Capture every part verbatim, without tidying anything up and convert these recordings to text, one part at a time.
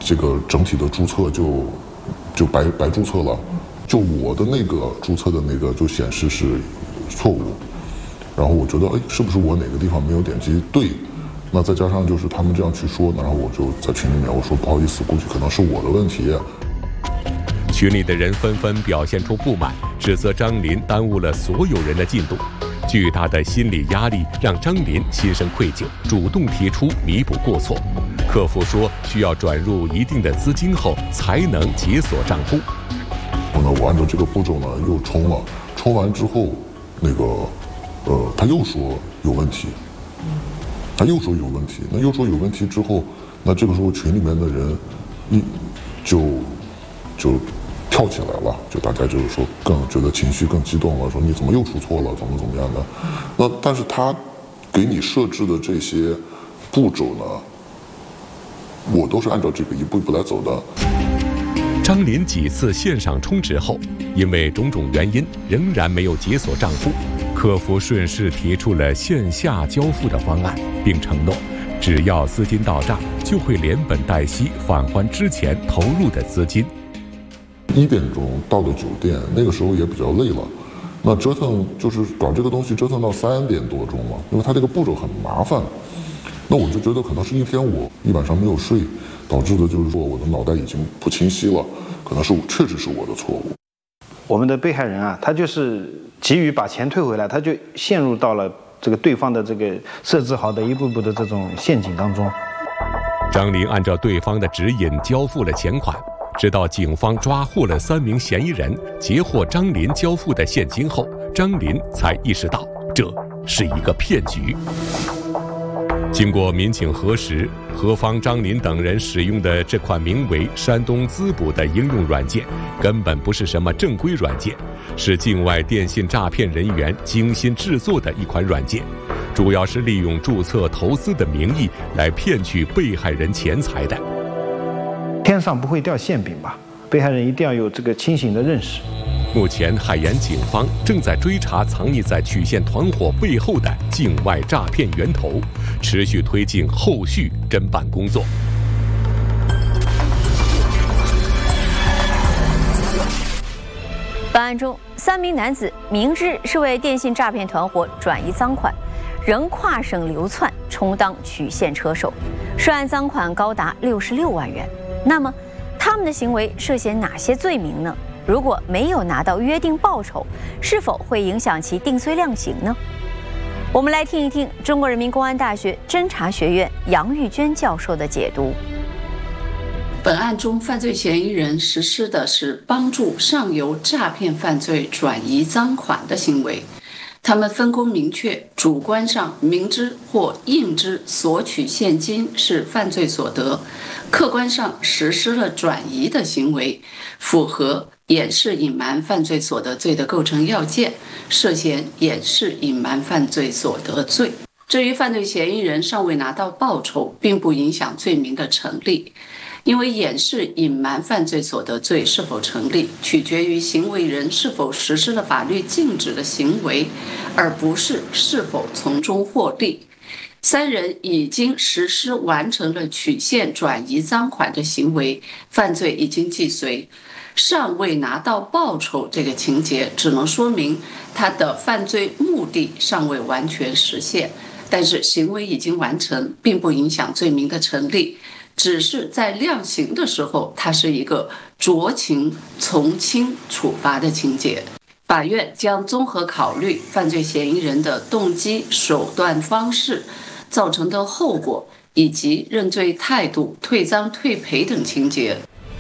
这个整体的注册就就白白注册了。就我的那个注册的那个就显示是错误，然后我觉得哎，是不是我哪个地方没有点击对？那再加上就是他们这样去说，然后我就在群里面我说不好意思，估计可能是我的问题。 群里的人纷纷表现出不满，指责张林耽误了所有人的进度。巨大的心理压力让张林心生愧疚，主动提出弥补过错。客服说需要转入一定的资金后才能解锁账户。 那我按照这个步骤呢又充了，充完之后，那个呃他又说有问题，他又说有问题，那又说有问题之后，那这个时候群里面的人一就就跳起来了，就大家就是说更觉得情绪更激动了，说你怎么又出错了，怎么怎么样的。那但是他给你设置的这些步骤呢，我都是按照这个一步一步来走的。 张林几次线上充值后，因为种种原因仍然没有解锁账户，客服顺势提出了线下交付的方案，并承诺只要资金到账，就会连本带息返还之前投入的资金。 一点钟到的酒店，那个时候也比较累了，那折腾就是搞这个东西折腾到三点多钟了，因为它这个步骤很麻烦。那我就觉得可能是一天我一晚上没有睡，导致的就是说我的脑袋已经不清晰了，可能是确实是我的错误。 我们的被害人啊，他就是急于把钱退回来，他就陷入到了这个对方的这个设置好的一步步的这种陷阱当中。 张林按照对方的指引交付了钱款，直到警方抓获了三名嫌疑人，截获张林交付的现金后，张林才意识到这是一个骗局。经过民警核实，何方、张林等人使用的这款名为山东滋补的应用软件，根本不是什么正规软件，是境外电信诈骗人员精心制作的一款软件，主要是利用注册投资的名义来骗取被害人钱财的。 天上不会掉馅饼吧？被害人一定要有这个清醒的认识。 目前，海盐警方正在追查藏匿在曲线团伙背后的境外诈骗源头，持续推进后续侦办工作。 本案中，三名男子明知是为电信诈骗团伙转移赃款，仍跨省流窜，充当曲线车手，涉案赃款高达六十六万元。那么，他们的行为涉嫌哪些罪名呢？如果没有拿到约定报酬，是否会影响其定罪量刑呢？我们来听一听中国人民公安大学侦查学院杨玉娟教授的解读。 本案中，犯罪嫌疑人实施的是帮助上游诈骗犯罪转移赃款的行为，他们分工明确，主观上明知或应知索取现金是犯罪所得，客观上实施了转移的行为，符合掩饰隐瞒犯罪所得罪的构成要件，涉嫌掩饰隐瞒犯罪所得罪。至于犯罪嫌疑人尚未拿到报酬，并不影响罪名的成立，因为掩饰隐瞒犯罪所得罪是否成立，取决于行为人是否实施了法律禁止的行为，而不是是否从中获利。三人已经实施完成了曲线转移赃款的行为，犯罪已经既遂。尚未拿到报酬这个情节，只能说明他的犯罪目的尚未完全实现，但是行为已经完成，并不影响罪名的成立，只是在量刑的时候，它是一个酌情从轻处罚的情节。法院将综合考虑犯罪嫌疑人的动机、手段、方式造成的后果，以及认罪态度、退赃退赔等情节。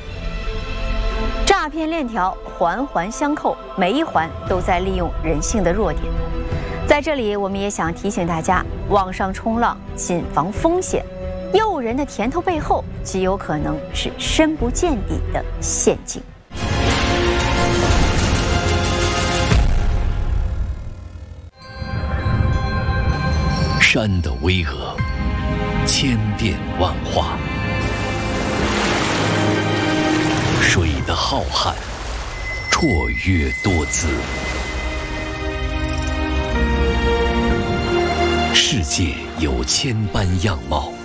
诈骗链条环环相扣，每一环都在利用人性的弱点。在这里，我们也想提醒大家，网上冲浪谨防风险，诱人的甜头背后极有可能是深不见底的陷阱。 山的巍峨，千变万化；水的浩瀚，绰约多姿。世界有千般样貌，